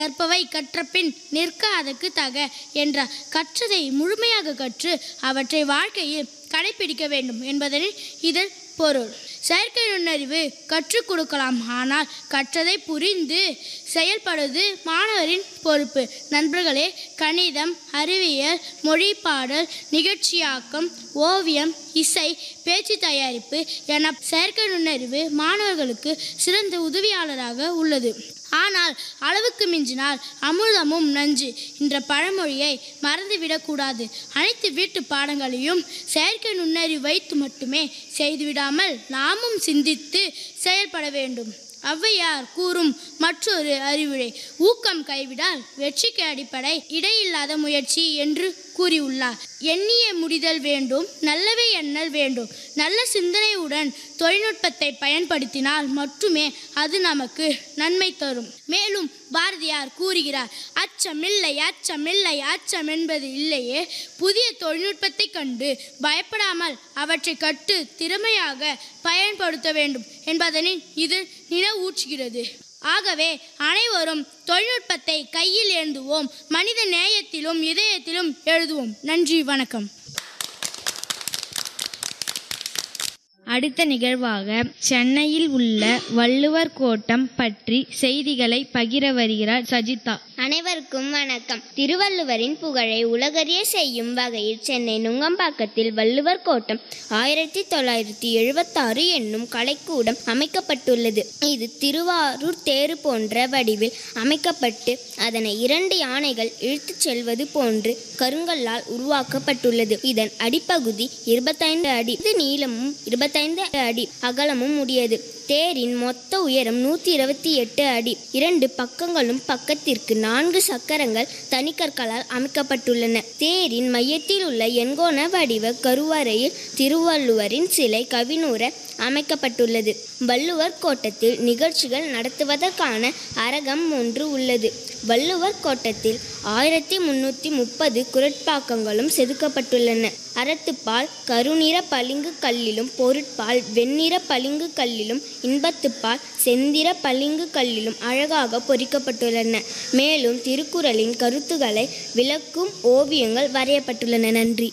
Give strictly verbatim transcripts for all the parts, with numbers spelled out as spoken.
கற்பவை கற்றபின் நிற்க அதற்கு தக என்றார். கற்றதை முழுமையாக கற்று அவற்றை வாழ்க்கையில் கடைபிடிக்க வேண்டும் என்பதனை இதன் பொருள். செயற்கை நுண்ணறிவு கற்றுக் கொடுக்கலாம், ஆனால் கற்றதை புரிந்து செயல்படுவது மாணவரின் பொறுப்பு. நண்பர்களே, கணிதம், அறிவியல், மொழிப்பாடல், நிகழ்ச்சியாக்கம், ஓவியம், இசை, பேச்சு தயாரிப்பு என செயற்கை நுண்ணறிவு மாணவர்களுக்கு சிறந்த உதவியாளராக உள்ளது. ஆனால் அளவுக்கு மிஞ்சினால் அமிர்தமும் நஞ்சு என்ற பழமொழியை மறந்துவிடக்கூடாது. அனைத்து வீட்டு பாடங்களையும் செயற்கை நுண்ணறிவு வைத்து மட்டுமே செய்துவிடாமல் நாமும் சிந்தித்து செயல்பட வேண்டும். ஔவையார் கூறும் மற்றொரு அறிவுரை, ஊக்கம் கைவிடால் வெற்றிக்கு அடிப்படை இடையில்லாத முயற்சி என்று கூறியுள்ளார். எண்ணிய முடிதல் வேண்டும், நல்லவை எண்ணல் வேண்டும். நல்ல சிந்தனையுடன் தொழில்நுட்பத்தை பயன்படுத்தினால் மட்டுமே அது நமக்கு நன்மை தரும். மேலும் பாரதியார் கூறுகிறார், அச்சமில்லை அச்சமில்லை அச்சம் என்பது இல்லையே. புதிய தொழில்நுட்பத்தை கண்டு பயப்படாமல் அவற்றை கற்று திறமையாக பயன்படுத்த வேண்டும் என்பதனை இது நினைவூற்றுகிறது. ஆகவே அனைவரும் தொழில்நுட்பத்தை கையில் ஏந்துவோம், மனித நேயத்திலும் இதயத்திலும் எழுதுவோம். நன்றி, வணக்கம். அடுத்த நிகழ்வாக சென்னையில் உள்ள வள்ளுவர் கோட்டம் பற்றி செய்திகளை பகிர வருகிறார் சஜிதா. அனைவருக்கும் வணக்கம். திருவள்ளுவரின் புகழை உலகறிய செய்யும் வகையில் சென்னை நுங்கம்பாக்கத்தில் வள்ளுவர் கோட்டம் ஆயிரத்தி தொள்ளாயிரத்தி எழுபத்தாறு என்னும் கலைக்கூடம் அமைக்கப்பட்டுள்ளது. இது திருவாரூர் தேரு போன்ற வடிவில் அமைக்கப்பட்டு அதனை இரண்டு யானைகள் இழுத்துச் செல்வது போன்று கருங்கல்லால் உருவாக்கப்பட்டுள்ளது. இதன் அடிப்பகுதி இருபத்தைந்து அடி நீளமும் இருபத்தைந்து அடி அகலமும் உடையது. தேரின் மொத்த உயரம் நூற்றி இருபத்தி எட்டு அடி. இரண்டு பக்கங்களும் பக்கத்திற்கு நான்கு சக்கரங்கள் தனிக்கற்களால் அமைக்கப்பட்டுள்ளன. தேரின் மையத்தில் உள்ள எண்கோண வடிவ கருவறையில் திருவள்ளுவரின் சிலை கவினூர அமைக்கப்பட்டுள்ளது. வள்ளுவர் கோட்டத்தில் நிகழ்ச்சிகள் நடத்துவதற்கான அரங்கம் ஒன்று உள்ளது. வள்ளுவர் கோட்டத்தில் ஆயிரத்தி முன்னூற்றி முப்பது குரட்பாக்கங்களும் செதுக்கப்பட்டுள்ளன. அறத்துப்பால் கருநிற பளிங்கு கல்லிலும், பொருட்பால் வெண்ணிற பளிங்கு கல்லிலும், இன்பத்துப்பால் செந்திர பளிங்கு கல்லிலும் அழகாக பொறிக்கப்பட்டுள்ளன. மேலும் திருக்குறளின் கருத்துக்களை விளக்கும் ஓவியங்கள் வரையப்பட்டுள்ளன. நன்றி.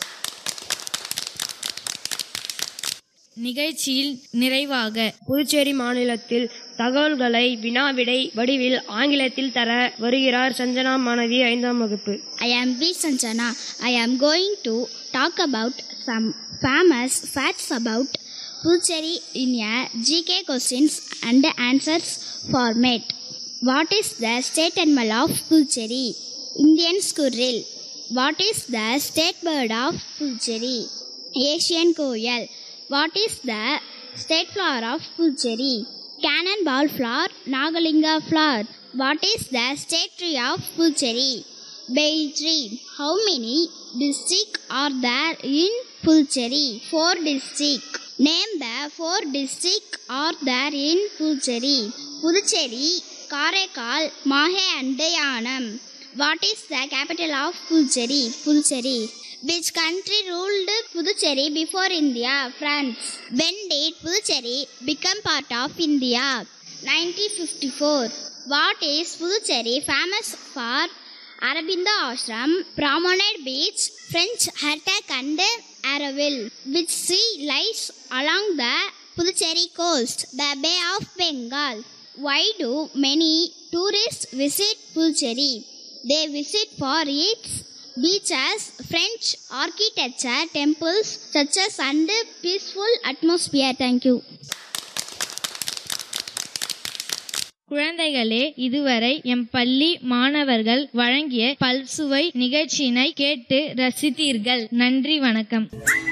நிகழ்ச்சியில் நிறைவாக புதுச்சேரி மாநிலத்தில் தகவல்களை வினாவிடை வடிவில் ஆங்கிலத்தில் தர வருகிறார் சஞ்சனா மாணவி, ஐந்தாம் வகுப்பு. I am B. Sanjana. I am going to talk about some famous facts about Puducherry in a G K questions and answers format. What is the state animal of Puducherry? Indian squirrel. What is the state bird of Puducherry? Asian koel. What is the state flower of Puducherry? Cannonball flower, Nagalinga flower. What is the state tree of Puducherry? Bay tree. How many districts are there in Puducherry? Four districts. Name the four districts are there in Puducherry. Puducherry, Karaikal, Mahe and Yanam. What is the capital of Puducherry? Puducherry. Which country ruled Puducherry before India? France. When did Puducherry become part of India? nineteen fifty-four. What is Puducherry famous for? Aurobindo Ashram, Promenade Beach, French Attack and Araval. Which sea lies along the Puducherry coast? The Bay of Bengal. Why do many tourists visit Puducherry? They visit for its beaches, French architecture, temples, churches and peaceful atmosphere. Thank you. குழந்தைகளே, இதுவரை M பள்ளி மாணவர்கள் வழங்கிய பல்சுவை நிகழ்ச்சியினை கேட்டு ரசித்தீர்கள். நன்றி, வணக்கம்.